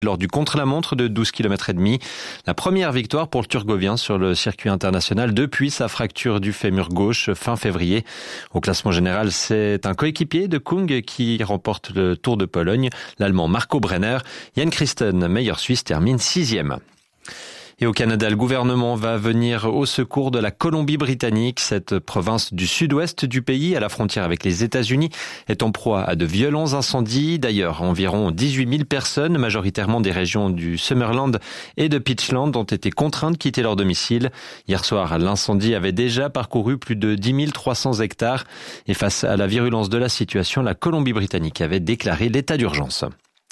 lors du contre-la-montre de 12 km et demi. La première victoire pour le Turgovien sur le circuit international depuis sa fracture du fémur gauche fin février. Au classement général, c'est un coéquipier de Kung qui remporte le Tour de Pologne, l'Allemand Marco Brenner. Jan Christen, meilleur Suisse, termine 6e. Et au Canada, le gouvernement va venir au secours de la Colombie-Britannique. Cette province du sud-ouest du pays, à la frontière avec les États-Unis, est en proie à de violents incendies. D'ailleurs, environ 18 000 personnes, majoritairement des régions du Summerland et de Peachland, ont été contraintes de quitter leur domicile. Hier soir, l'incendie avait déjà parcouru plus de 10 300 hectares. Et face à la virulence de la situation, la Colombie-Britannique avait déclaré l'état d'urgence.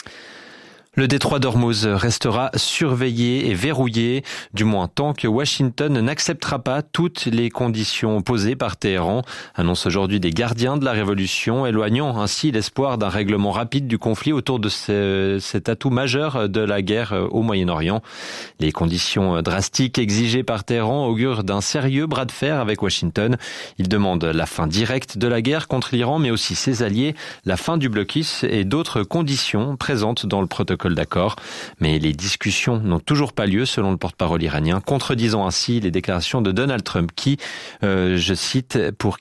Le détroit d'Ormuz restera surveillé et verrouillé, du moins tant que Washington n'acceptera pas toutes les conditions posées par Téhéran, annonce aujourd'hui des gardiens de la révolution, éloignant ainsi l'espoir d'un règlement rapide du conflit autour de cet atout majeur de la guerre au Moyen-Orient. Les conditions drastiques exigées par Téhéran augurent d'un sérieux bras de fer avec Washington. Il demande la fin directe de la guerre contre l'Iran, mais aussi ses alliés, la fin du blocus et d'autres conditions présentes dans le protocole d'accord. Mais les discussions n'ont toujours pas lieu selon le porte-parole iranien, contredisant ainsi les déclarations de Donald Trump qui, je cite,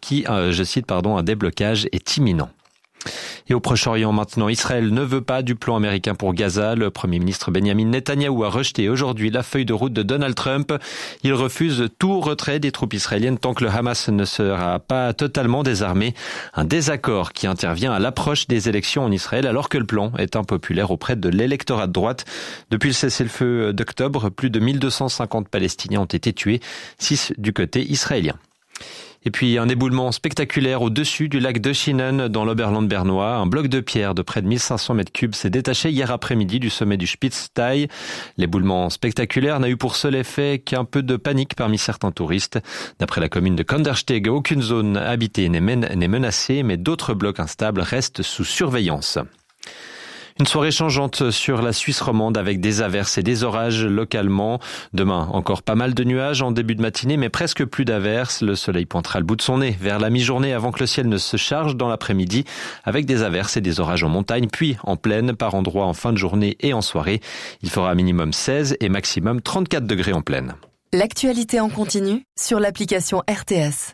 un déblocage est imminent. Et au Proche-Orient maintenant, Israël ne veut pas du plan américain pour Gaza. Le Premier ministre Benjamin Netanyahou a rejeté aujourd'hui la feuille de route de Donald Trump. Il refuse tout retrait des troupes israéliennes tant que le Hamas ne sera pas totalement désarmé. Un désaccord qui intervient à l'approche des élections en Israël alors que le plan est impopulaire auprès de l'électorat de droite. Depuis le cessez-le-feu d'octobre, plus de 1250 Palestiniens ont été tués, 6 du côté israélien. Et puis un éboulement spectaculaire au-dessus du lac de Schienen dans l'Oberland bernois. Un bloc de pierre de près de 1500 mètres cubes s'est détaché hier après-midi du sommet du Spitztai. L'éboulement spectaculaire n'a eu pour seul effet qu'un peu de panique parmi certains touristes. D'après la commune de Kandersteg, aucune zone habitée n'est menacée, mais d'autres blocs instables restent sous surveillance. Une soirée changeante sur la Suisse romande avec des averses et des orages localement. Demain, encore pas mal de nuages en début de matinée, mais presque plus d'averses. Le soleil pointera le bout de son nez vers la mi-journée avant que le ciel ne se charge dans l'après-midi avec des averses et des orages en montagne, puis en plaine par endroits en fin de journée et en soirée. Il fera minimum 16 et maximum 34 degrés en plaine. L'actualité en continu sur l'application RTS.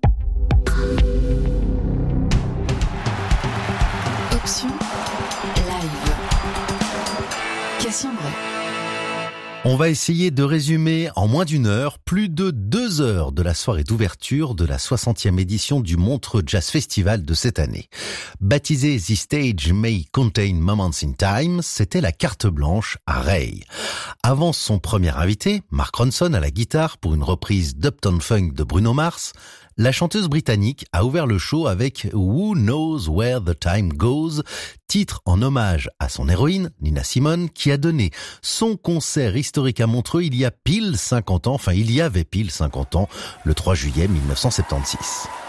Option live. On va essayer de résumer en moins d'une heure, plus de 2 heures de la soirée d'ouverture de la 60e édition du Montreux Jazz Festival de cette année. Baptisé The Stage May Contain Moments in Time, c'était la carte blanche à Ray. Avant son premier invité, Mark Ronson à la guitare pour une reprise d'Uptown Funk de Bruno Mars, la chanteuse britannique a ouvert le show avec Who Knows Where the Time Goes, titre en hommage à son héroïne, Nina Simone, qui a donné son concert historique à Montreux il y avait pile 50 ans, le 3 juillet 1976.